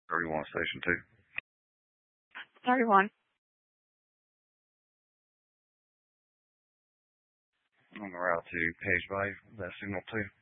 31 Station 2. 31. On the route to Page Bay, that signal 2.